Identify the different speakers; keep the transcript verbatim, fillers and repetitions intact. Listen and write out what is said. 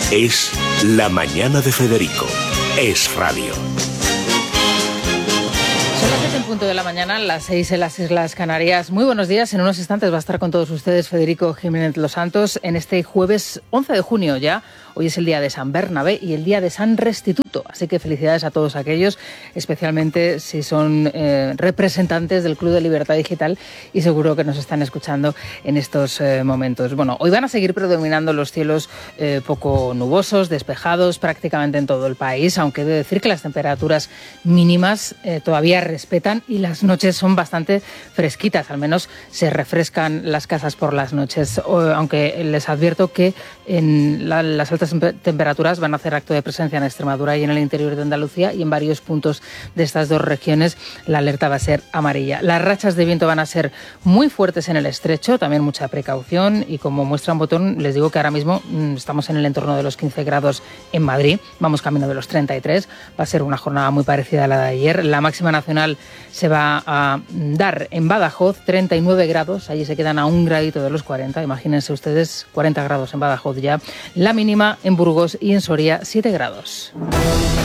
Speaker 1: Es La Mañana de Federico. Es radio.
Speaker 2: Son las siete en punto de la mañana, las seis en las Islas Canarias. Muy buenos días. En unos instantes va a estar con todos ustedes Federico Jiménez Los Santos en este jueves once de junio ya. Hoy es el día de San Bernabé y el día de San Restituto. Así que felicidades a todos aquellos, especialmente si son eh, representantes del Club de Libertad Digital y seguro que nos están escuchando en estos eh, momentos. Bueno, hoy van a seguir predominando los cielos eh, poco nubosos, despejados prácticamente en todo el país, aunque he de decir que las temperaturas mínimas eh, todavía respetan y las noches son bastante fresquitas, al menos se refrescan las casas por las noches, o, aunque les advierto que en la, las altas temperaturas van a hacer acto de presencia en Extremadura y en el interior de Andalucía, y en varios puntos de estas dos regiones la alerta va a ser amarilla. Las rachas de viento van a ser muy fuertes en el estrecho, también mucha precaución, y como muestra un botón les digo que ahora mismo mmm, estamos en el entorno de los quince grados en Madrid, vamos camino de los treinta y tres, va a ser una jornada muy parecida a la de ayer. La máxima nacional se va a dar en Badajoz, treinta y nueve grados, allí se quedan a un gradito de los cuarenta, imagínense ustedes, cuarenta grados en Badajoz ya. La mínima en Burgos y en Soria, siete grados.